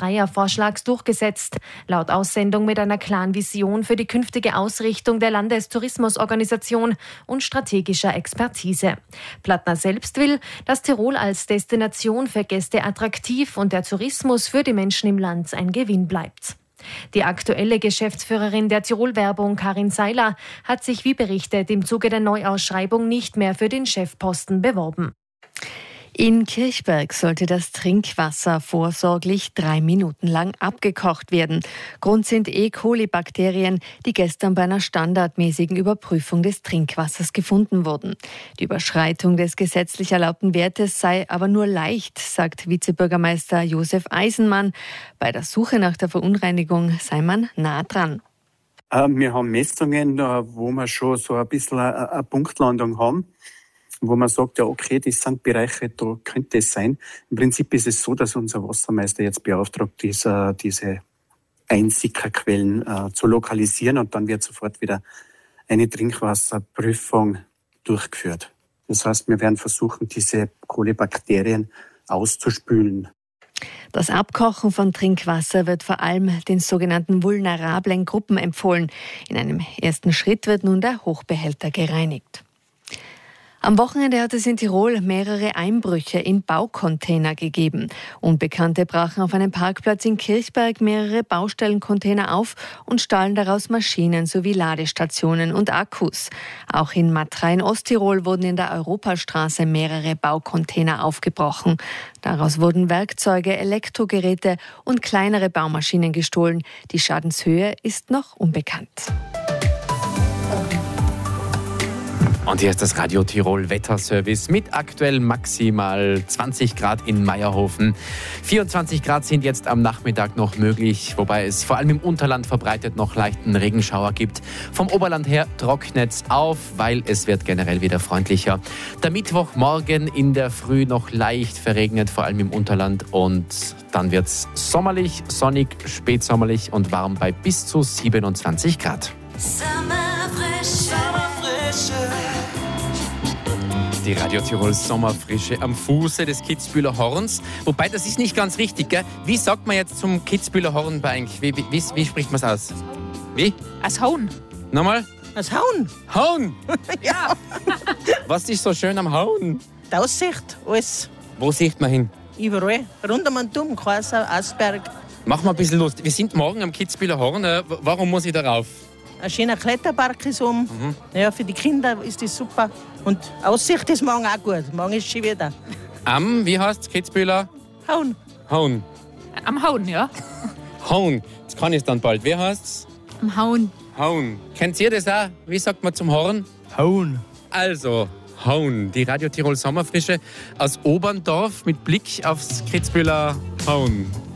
Dreiervorschlags durchgesetzt. Laut Aussendung mit einer klaren Vision für die künftige Ausrichtung der Landestourismusorganisation und strategischer Expertise. Plattner selbst will, dass Tirol als Destination für Gäste attraktiv und der Tourismus für die Menschen im Land ein Gewinn bleibt. Die aktuelle Geschäftsführerin der Tirol-Werbung, Karin Seiler, hat sich wie berichtet im Zuge der Neuausschreibung nicht mehr für den Chefposten beworben. In Kirchberg sollte das Trinkwasser vorsorglich 3 Minuten lang abgekocht werden. Grund sind E. coli-Bakterien, die gestern bei einer standardmäßigen Überprüfung des Trinkwassers gefunden wurden. Die Überschreitung des gesetzlich erlaubten Wertes sei aber nur leicht, sagt Vizebürgermeister Josef Eisenmann. Bei der Suche nach der Verunreinigung sei man nah dran. Wir haben Messungen, wo wir schon so ein bisschen eine Punktlandung haben, wo man sagt, ja okay, das sind Bereiche, da könnte es sein. Im Prinzip ist es so, dass unser Wassermeister jetzt beauftragt ist, diese Einsickerquellen zu lokalisieren und dann wird sofort wieder eine Trinkwasserprüfung durchgeführt. Das heißt, wir werden versuchen, diese Kolibakterien auszuspülen. Das Abkochen von Trinkwasser wird vor allem den sogenannten vulnerablen Gruppen empfohlen. In einem ersten Schritt wird nun der Hochbehälter gereinigt. Am Wochenende hat es in Tirol mehrere Einbrüche in Baucontainer gegeben. Unbekannte brachen auf einem Parkplatz in Kirchberg mehrere Baustellencontainer auf und stahlen daraus Maschinen sowie Ladestationen und Akkus. Auch in Matra in Osttirol wurden in der Europastraße mehrere Baucontainer aufgebrochen. Daraus wurden Werkzeuge, Elektrogeräte und kleinere Baumaschinen gestohlen. Die Schadenshöhe ist noch unbekannt. Und hier ist das Radio Tirol Wetterservice mit aktuell maximal 20 Grad in Meierhofen. 24 Grad sind jetzt am Nachmittag noch möglich, wobei es vor allem im Unterland verbreitet noch leichten Regenschauer gibt. Vom Oberland her trocknet es auf, weil es wird generell wieder freundlicher. Der Mittwochmorgen in der Früh noch leicht verregnet, vor allem im Unterland. Und dann wird es sommerlich, sonnig, spätsommerlich und warm bei bis zu 27 Grad. Die Radio Tirol Sommerfrische am Fuße des Kitzbüheler Horns. Wobei, das ist nicht ganz richtig, gell? Wie sagt man jetzt zum Kitzbüheler Horn bei eigentlich? Wie spricht man es aus? Wie? Als Hauen. Nochmal? Als Hauen. Hauen? Ja. Was ist so schön am Hauen? Die Aussicht, alles. Wo sieht man hin? Überall. Rund um den Turm, Karsau, Asberg. Mach mal ein bisschen Lust. Wir sind morgen am Kitzbüheler Horn. Warum muss ich darauf? Ein schöner Kletterpark ist Ja, für die Kinder ist das super. Und Aussicht ist morgen auch gut. Morgen ist schon wieder. Wie heißt es, Kitzbüheler? Hauen. Hauen. Am Hauen, ja. Hauen. Das kann ich dann bald. Wie heißt es? Am Hauen. Hauen. Kennt ihr das auch? Wie sagt man zum Horn? Hauen. Also, Hauen. Die Radio Tirol Sommerfrische aus Oberndorf mit Blick aufs Kitzbüheler Hauen.